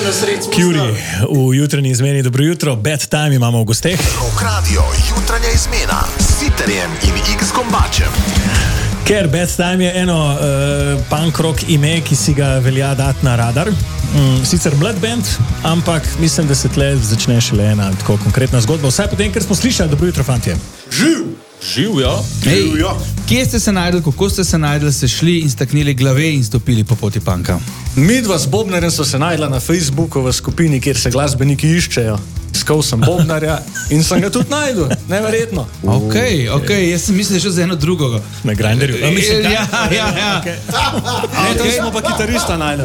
Kjuri, v jutranji izmeni dobro jutro, bad time imamo v gosteh. Rock Radio, jutranja izmena s Sitterjem in X-Kombačem. Ker bad time je eno punk rock ime, ki si ga velja dati na radar. Sicer Blood Band, ampak mislim, da se tle začne šele ena tako konkretna zgodba. Vsaj potem, ker smo slišali, dobro jutro, fantje. Živ, ja. Kje ste se najdli, kako ste se najdli, ste šli in staknili glave in stopili po poti punka? Midva z Bobnarjem so se najdla na Facebooku v skupini, kjer se glasbeniki iščejo. Iskal sem Bobnarja in sem ga tudi najdel. Neverjetno. Ok, jaz sem mislil že za eno drugo. Na Grindrju. Ja. Okay. Tam smo pa kitarista najdel.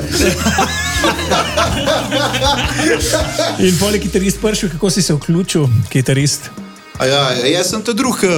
In pol je kitarist prišel, kako si se vključil, kitarist? Jaz sem ta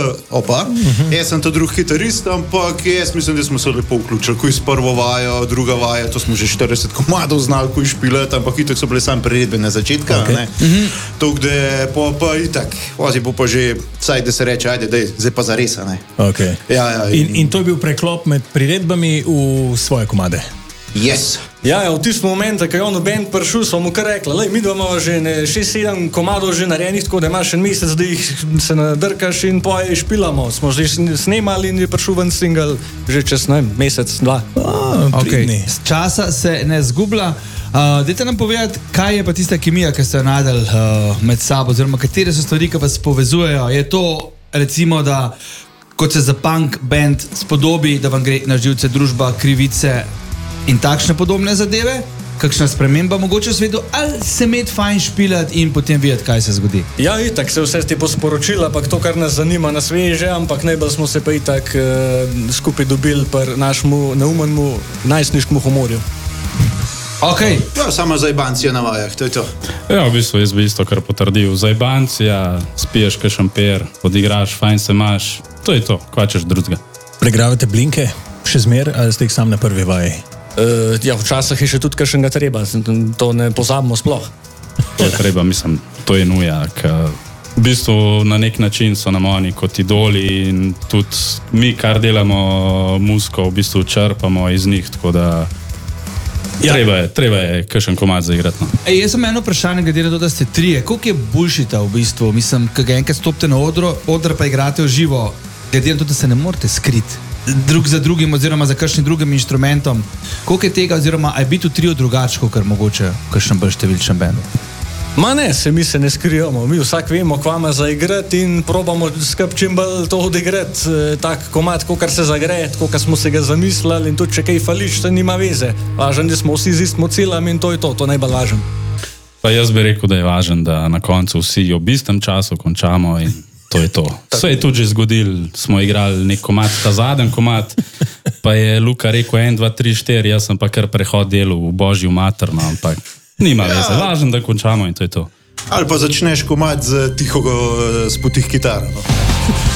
drug kitarist, ampak jaz mislim, da smo se lepo vključili. Ko je prvo vajo, druga vaja, to smo že 40 komadov znali, ko je špilati, ampak itak so bile same priredbe na začetka. Okay. Tok, da pa itak, ozi bo pa že, saj da se reče, ajde, daj, zdaj pa zares. Okay. In to je bil preklop med priredbami v svoje komade? Yes. Ja, v tistem momentu, ko je on v band prišel, smo mu kar rekli, lej, mi dva imamo že 6-7 komadov že narejenih, tako da imaš en mesec, da jih se nadrkaš in poje špilamo. Smo že snemali in je prišel ven single že čez, mesec, dva. Okay. Časa se ne zgublja. Dajte nam povedati, kaj je pa tista kemija, ki ste jo najdel med sabo, oziroma katere so stvari, ki vas povezujejo. Je to, recimo, da kot se za punk band spodobi, da vam gre na živce družba, krivice in takšne podobne zadeve, kakšna sprememba mogoče v svetu, ali se imeti fajn špilati in potem videti, kaj se zgodi? Ja, itak se vse ti posporočila, pa to, kar nas zanima, nas veže, ampak najbolj smo se pa itak skupaj dobili pri našemu neumenemu najstniškemu humorju. Okay. Ja, samo zajbanci je na vajah, to je to. Ja, v bistvu jaz bi isto kar potrdil. Zajbanci, ja, spiješ kaj šamper, odigraš, fajn se imaš, to je to, kvačeš drugega. Pregravate blinke še zmer, ali ste jih sam na prvi vaji? Ja, včasih je še tudi kakšnega treba, to ne pozabimo sploh. To je treba, mislim, to je nuja, v bistvu na nek način so nam oni kot idoli in tudi mi, kar delamo muziko, v bistvu črpamo iz njih, tako da treba je kakšen komad zaigrati. Jaz sem eno vprašanje, glede na to, da ste trije, koliko je bullshita v bistvu, mislim, kaj enkrat stopite na odr pa igrate v živo, glede na to, da se ne morate skriti drug za drugim oziroma za kakšnim drugim inštrumentom. Koliko je tega oziroma je biti v trio drugačko, kar mogoče v kakšnem bolj številčnem bendu? Ma ne, mi se ne skrijemo. Mi vsak vemo, kva ima zaigrati in probamo skup čim bolj to odigrati. Tak komad, kar se zagreje, kar smo se ga zamislili in tudi če kaj fališ, to nima veze. Važen, da smo vsi z istim ciljem in to je to najbolj važen. Pa jaz bi rekel, da je važen, da na koncu vsi ob istem času končamo in to je to. Vse je tudi že zgodil, smo igrali nek komad, ta zadnji komad, pa je Luka rekel 1, 2, 3, 4, jaz sem pa kar prehod delal v božjo materno, ampak nima veze, važno, da končamo in to je to. Ali pa začneš komad z tiho spotih kitaro.